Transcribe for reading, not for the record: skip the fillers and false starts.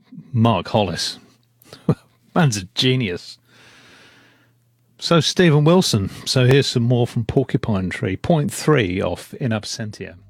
Mark Hollis. Man's a genius. So Stephen Wilson. So here's some more from Porcupine Tree. Point 3 off In Absentia.